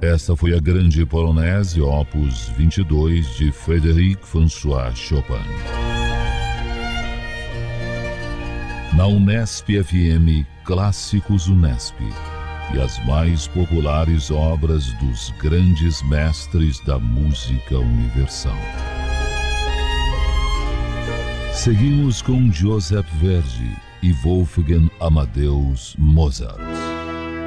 Esta foi a Grande Polonaise, opus 22, de Frédéric François Chopin. Na Unesp FM, Clássicos Unesp, e as mais populares obras dos grandes mestres da música universal. Seguimos com Joseph Verdi e Wolfgang Amadeus Mozart.